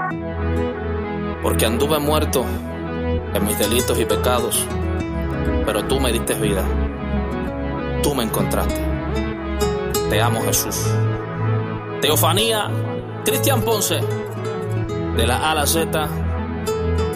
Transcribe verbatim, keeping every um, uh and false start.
Porque anduve muerto en mis delitos y pecados, pero tú me diste vida, tú me encontraste. Te amo, Jesús. Teofanía, Cristian Ponce, de la A a la Z.